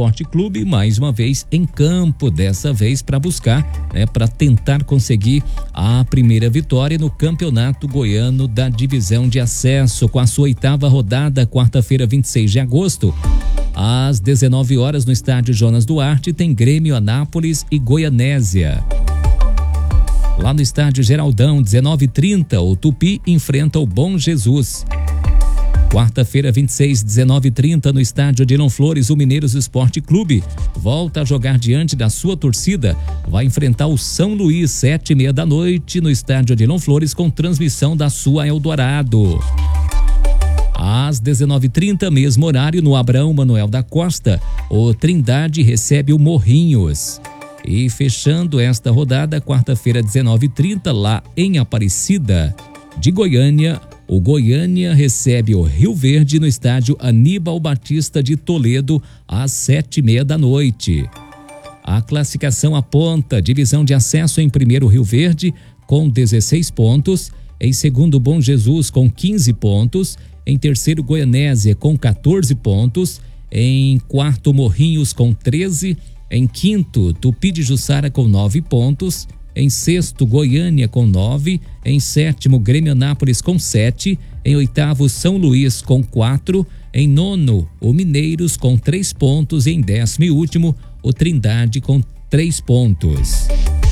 Esporte Clube, mais uma vez em campo, dessa vez para buscar, para tentar conseguir a primeira vitória no Campeonato Goiano da Divisão de Acesso, com a sua 8ª rodada, quarta-feira, 26 de agosto. Às 19 horas no estádio Jonas Duarte tem Grêmio, Anápolis e Goianésia. Lá no estádio Geraldão, 19h30, o Tupi enfrenta o Bom Jesus. Quarta-feira, 26, 19h30, no estádio Odilon Flores, o Mineiros Esporte Clube volta a jogar diante da sua torcida. Vai enfrentar o São Luís, 7h30 da noite, no estádio Odilon Flores, com transmissão da sua Eldorado. Às 19h30, mesmo horário, no Abraão Manuel da Costa, o Trindade recebe o Morrinhos. E fechando esta rodada, quarta-feira, 19h30, lá em Aparecida de Goiânia, o Goiânia recebe o Rio Verde no estádio Aníbal Batista de Toledo, às 7h30 da noite. A classificação aponta divisão de acesso em primeiro Rio Verde, com 16 pontos, em segundo Bom Jesus, com 15 pontos, em terceiro Goianésia, com 14 pontos, em quarto Morrinhos, com 13, em quinto Tupi de Jussara, com 9 pontos, em sexto Goiânia, com 9, em sétimo Grêmio Anápolis, com 7, em oitavo São Luís, com 4, em nono o Mineiros, com 3 pontos, e em 10º e último o Trindade, com 3 pontos.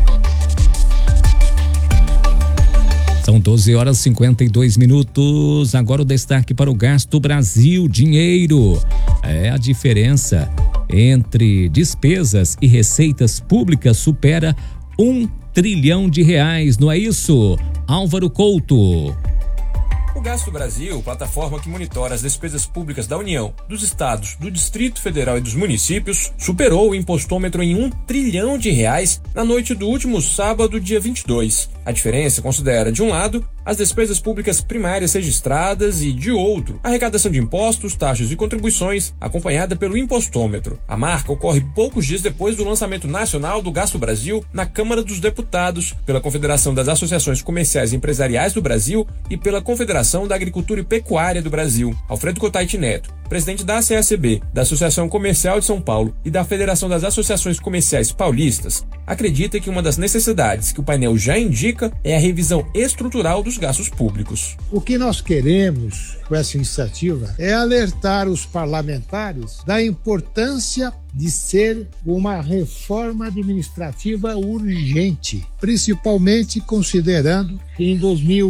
São 12h52. Agora o destaque para o Gasto Brasil. Dinheiro é a diferença entre despesas e receitas públicas, supera R$1 trilhão, não é isso? Álvaro Couto. O Gasto Brasil, plataforma que monitora as despesas públicas da União, dos estados, do Distrito Federal e dos municípios, superou o impostômetro em R$1 trilhão na noite do último sábado, dia 22. A diferença considera, de um lado, as despesas públicas primárias registradas e, de outro, a arrecadação de impostos, taxas e contribuições, acompanhada pelo impostômetro. A marca ocorre poucos dias depois do lançamento nacional do Gasto Brasil na Câmara dos Deputados, pela Confederação das Associações Comerciais e Empresariais do Brasil e pela Confederação da Agricultura e Pecuária do Brasil. Alfredo Cotaiti Neto, presidente da ACACB, da Associação Comercial de São Paulo e da Federação das Associações Comerciais Paulistas, acredita que uma das necessidades que o painel já indica é a revisão estrutural dos gastos públicos. O que nós queremos com essa iniciativa é alertar os parlamentares da importância de ser uma reforma administrativa urgente, principalmente considerando que em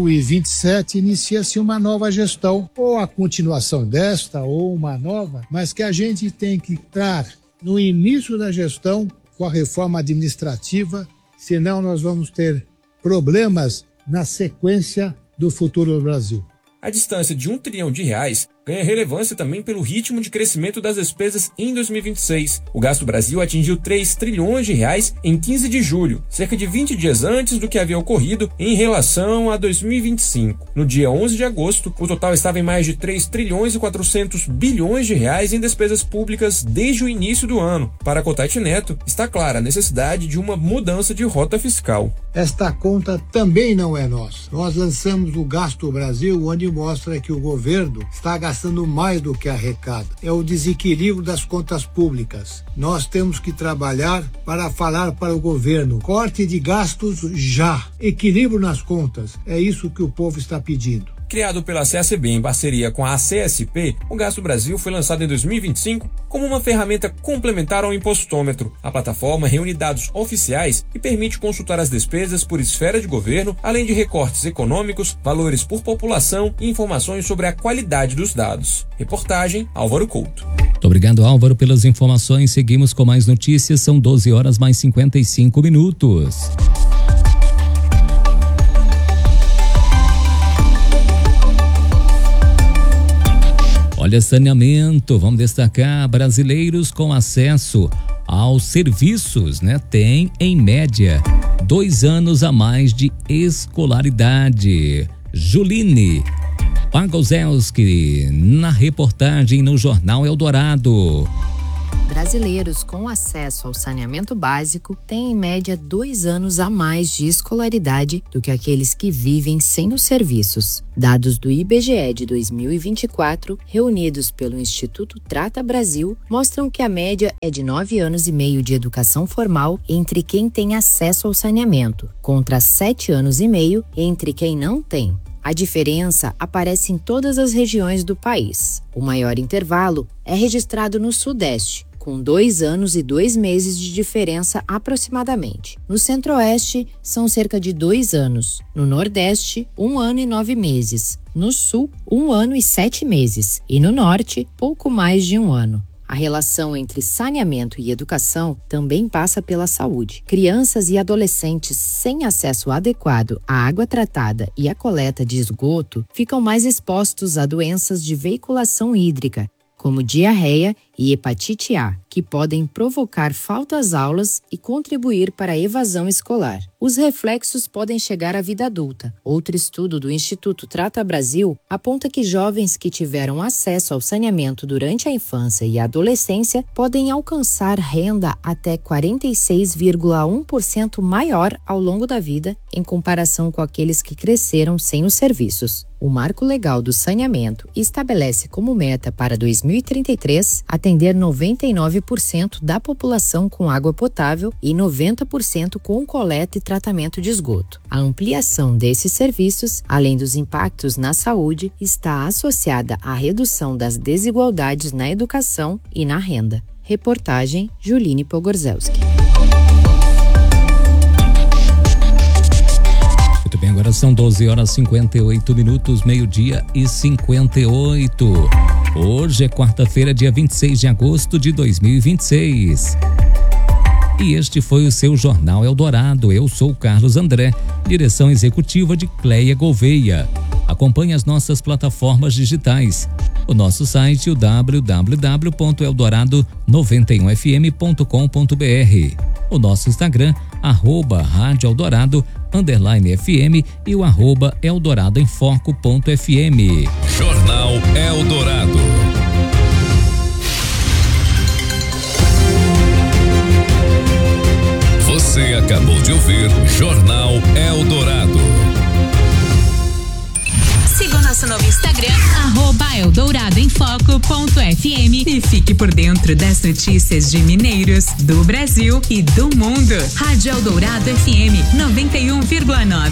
2027 inicia-se uma nova gestão, ou a continuação desta, ou uma nova, mas que a gente tem que estar no início da gestão com a reforma administrativa, senão nós vamos ter problemas na sequência do futuro do Brasil. A distância de R$1 trilhão ganha relevância também pelo ritmo de crescimento das despesas em 2026. O Gasto Brasil atingiu R$3 trilhões em 15 de julho, cerca de 20 dias antes do que havia ocorrido em relação a 2025. No dia 11 de agosto, o total estava em mais de R$3 trilhões e 400 bilhões em despesas públicas desde o início do ano. Para Cotaiti Neto, está clara a necessidade de uma mudança de rota fiscal. Esta conta também não é nossa. Nós lançamos o Gasto Brasil, onde mostra que o governo está gastando mais do que arrecada. É o desequilíbrio das contas públicas. Nós temos que trabalhar para falar para o governo: corte de gastos já, equilíbrio nas contas. É isso que o povo está pedindo. Criado pela CACB em parceria com a ACSP, o Gasto Brasil foi lançado em 2025 como uma ferramenta complementar ao impostômetro. A plataforma reúne dados oficiais e permite consultar as despesas por esfera de governo, além de recortes econômicos, valores por população e informações sobre a qualidade dos dados. Reportagem Álvaro Couto. Muito obrigado, Álvaro, pelas informações. Seguimos com mais notícias. São 12h55. Olha, saneamento, vamos destacar: brasileiros com acesso aos serviços, têm, em média, 2 anos a mais de escolaridade. Juline Pagozelski, na reportagem no Jornal Eldorado. Brasileiros com acesso ao saneamento básico têm em média 2 anos a mais de escolaridade do que aqueles que vivem sem os serviços. Dados do IBGE de 2024, reunidos pelo Instituto Trata Brasil, mostram que a média é de 9 anos e meio de educação formal entre quem tem acesso ao saneamento, contra 7 anos e meio entre quem não tem. A diferença aparece em todas as regiões do país. O maior intervalo é registrado no Sudeste, com 2 anos e 2 meses de diferença aproximadamente. No Centro-Oeste, são cerca de 2 anos. No Nordeste, 1 ano e 9 meses. No Sul, 1 ano e 7 meses. E no Norte, pouco mais de 1 ano. A relação entre saneamento e educação também passa pela saúde. Crianças e adolescentes sem acesso adequado à água tratada e à coleta de esgoto ficam mais expostos a doenças de veiculação hídrica, como diarreia e hepatite A, que podem provocar falta às aulas e contribuir para a evasão escolar. Os reflexos podem chegar à vida adulta. Outro estudo do Instituto Trata Brasil aponta que jovens que tiveram acesso ao saneamento durante a infância e a adolescência podem alcançar renda até 46,1% maior ao longo da vida em comparação com aqueles que cresceram sem os serviços. O Marco Legal do Saneamento estabelece como meta para 2033 atender 99% da população com água potável e 90% com coleta e tratamento de esgoto. A ampliação desses serviços, além dos impactos na saúde, está associada à redução das desigualdades na educação e na renda. Reportagem Juline Pogorzelski. Muito bem, agora são 12h58, meio-dia e 58. Hoje é quarta-feira, dia 26 de agosto de 2026. E este foi o seu Jornal Eldorado. Eu sou Carlos André, direção executiva de Cleia Gouveia. Acompanhe as nossas plataformas digitais. O nosso site, o www.eldorado91fm.com.br. O nosso Instagram, @Rádio Eldorado _FM e o @EldoradoEmFoco.fm. Jornal Eldorado. Você acabou de ouvir Jornal Eldorado. Siga o nosso novo Instagram, @EldoradoEmFoco.fm e fique por dentro das notícias de Mineiros, do Brasil e do mundo. Rádio Eldorado FM 91,9.